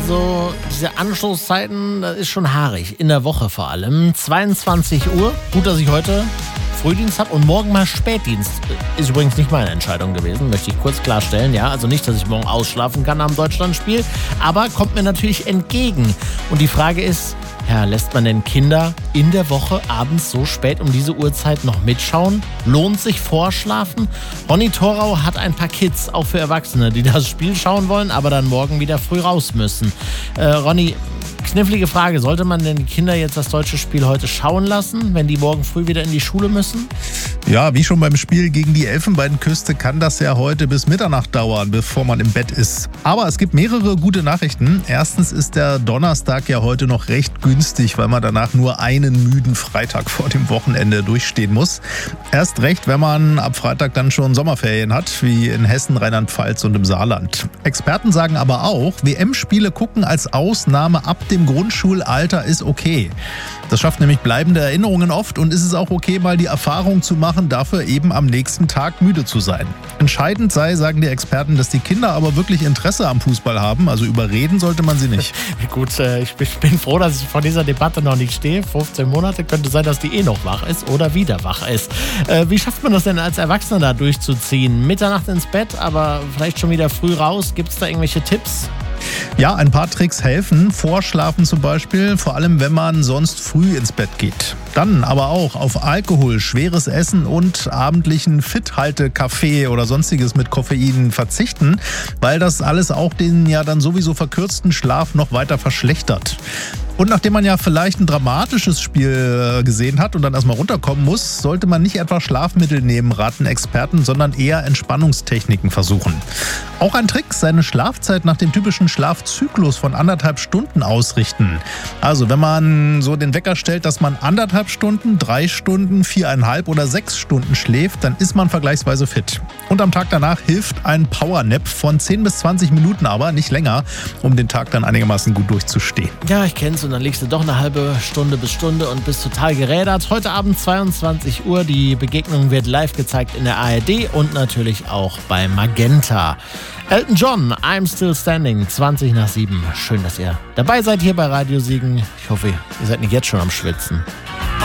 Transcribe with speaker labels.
Speaker 1: Also diese Anstoßzeiten, das ist schon haarig, in der Woche vor allem. 22 Uhr, gut, dass ich heute Frühdienst habe und morgen mal Spätdienst. Ist übrigens nicht meine Entscheidung gewesen, möchte ich kurz klarstellen. Ja, also nicht, dass ich morgen ausschlafen kann am Deutschlandspiel, aber kommt mir natürlich entgegen. Und die Frage ist, ja, lässt man denn Kinder in der Woche abends so spät um diese Uhrzeit noch mitschauen? Lohnt sich Vorschlafen? Ronny Thorau hat ein paar Kids, auch für Erwachsene, die das Spiel schauen wollen, aber dann morgen wieder früh raus müssen. Ronny, knifflige Frage, sollte man denn die Kinder jetzt das deutsche Spiel heute schauen lassen, wenn die morgen früh wieder in die Schule müssen?
Speaker 2: Ja, wie schon beim Spiel gegen die Elfenbeinküste kann das ja heute bis Mitternacht dauern, bevor man im Bett ist. Aber es gibt mehrere gute Nachrichten. Erstens ist der Donnerstag ja heute noch recht günstig, weil man danach nur einen müden Freitag vor dem Wochenende durchstehen muss. Erst recht, wenn man ab Freitag dann schon Sommerferien hat, wie in Hessen, Rheinland-Pfalz und im Saarland. Experten sagen aber auch, WM-Spiele gucken als Ausnahme ab dem Grundschulalter ist okay. Das schafft nämlich bleibende Erinnerungen oft und ist es auch okay, mal die Erfahrung zu machen, dafür eben am nächsten Tag müde zu sein. Entscheidend sei, sagen die Experten, dass die Kinder aber wirklich Interesse am Fußball haben, also überreden sollte man sie nicht.
Speaker 1: Gut, ich bin froh, dass ich vor dieser Debatte noch nicht stehe. 15 Monate könnte sein, dass die noch wach ist oder wieder wach ist. Wie schafft man das denn als Erwachsener da durchzuziehen? Mitternacht ins Bett, aber vielleicht schon wieder früh raus. Gibt es da irgendwelche Tipps?
Speaker 2: Ja, ein paar Tricks helfen. Vorschlafen zum Beispiel, vor allem wenn man sonst früh ins Bett geht. Dann aber auch auf Alkohol, schweres Essen und abendlichen Fit-Halte-Kaffee oder sonstiges mit Koffein verzichten, weil das alles auch den ja dann sowieso verkürzten Schlaf noch weiter verschlechtert. Und nachdem man ja vielleicht ein dramatisches Spiel gesehen hat und dann erstmal runterkommen muss, sollte man nicht etwa Schlafmittel nehmen, raten Experten, sondern eher Entspannungstechniken versuchen. Auch ein Trick, seine Schlafzeit nach dem typischen Schlafzyklus von 1,5 Stunden ausrichten. Also wenn man so den Wecker stellt, dass man 1,5 Stunden, 3 Stunden, 4,5 oder 6 Stunden schläft, dann ist man vergleichsweise fit. Und am Tag danach hilft ein Powernap von 10 bis 20 Minuten, aber nicht länger, um den Tag dann einigermaßen gut durchzustehen.
Speaker 1: Ja, ich kenn's. Und dann liegst du doch eine halbe Stunde bis Stunde und bist total gerädert. Heute Abend 22 Uhr. Die Begegnung wird live gezeigt in der ARD und natürlich auch bei Magenta. Elton John, I'm Still Standing, 20 nach 7. Schön, dass ihr dabei seid hier bei Radio Siegen. Ich hoffe, ihr seid nicht jetzt schon am Schwitzen.